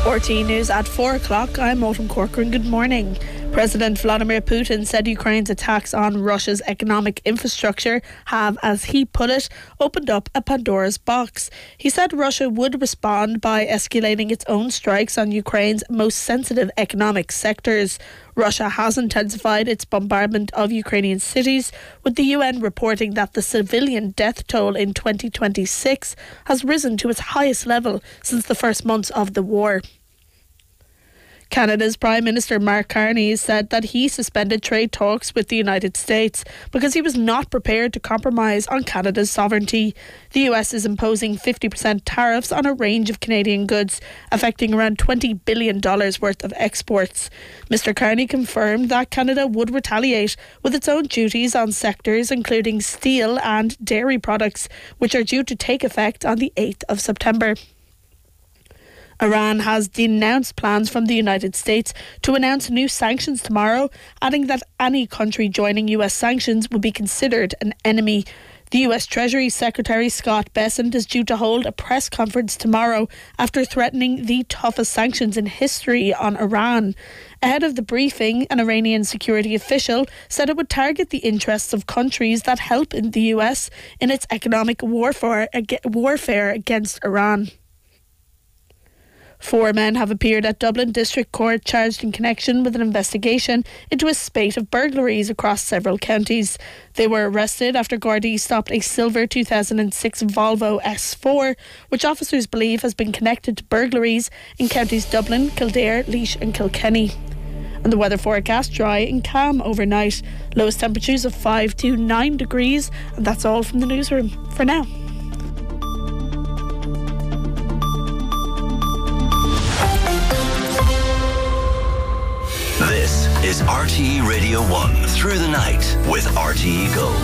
RTE News at 4 o'clock. I'm Autumn Corcoran. Good morning. President Vladimir Putin said Ukraine's attacks on Russia's economic infrastructure have, as he put it, opened up a Pandora's box. He said Russia would respond by escalating its own strikes on Ukraine's most sensitive economic sectors. Russia has intensified its bombardment of Ukrainian cities, with the UN reporting that the civilian death toll in 2026 has risen to its highest level since the first months of the war. Canada's Prime Minister Mark Carney said that he suspended trade talks with the United States because he was not prepared to compromise on Canada's sovereignty. The US is imposing 50% tariffs on a range of Canadian goods, affecting around $20 billion worth of exports. Mr. Carney confirmed that Canada would retaliate with its own duties on sectors including steel and dairy products, which are due to take effect on the 8th of September. Iran has denounced plans from the United States to announce new sanctions tomorrow, adding that any country joining US sanctions would be considered an enemy. The US Treasury Secretary Scott Bessent is due to hold a press conference tomorrow after threatening the toughest sanctions in history on Iran. Ahead of the briefing, an Iranian security official said it would target the interests of countries that help the US in its economic warfare against Iran. 4 men have appeared at Dublin District Court charged in connection with an investigation into a spate of burglaries across several counties. They were arrested after Gardaí stopped a silver 2006 Volvo S4, which officers believe has been connected to burglaries in counties Dublin, Kildare, Laois and Kilkenny. And the weather forecast: dry and calm overnight. Lowest temperatures of 5 to 9 degrees. And that's all from the newsroom for now. This is RTE Radio 1 Through the Night with RTE Go.